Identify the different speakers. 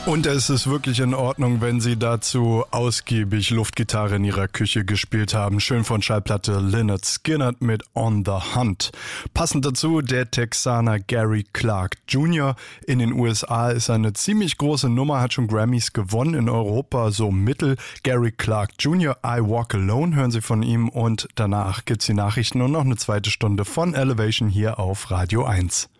Speaker 1: Und es ist wirklich in Ordnung, wenn Sie dazu ausgiebig Luftgitarre in Ihrer Küche gespielt haben. Schön von Schallplatte Lynyrd Skynyrd mit On the Hunt. Passend dazu der Texaner Gary Clark Jr. In den USA ist eine ziemlich große Nummer, hat schon Grammys gewonnen, in Europa so mittel. Gary Clark Jr. I Walk Alone hören Sie von ihm und danach gibt's die Nachrichten und noch eine zweite Stunde von Elevation hier auf Radio 1.